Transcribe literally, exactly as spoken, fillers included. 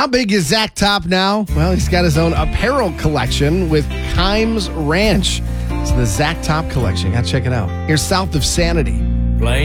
How big is Zach Top now? Well, he's got his own apparel collection with Kimes Ranch. It's the Zach Top collection. You gotta check it out. Here's South of Sanity.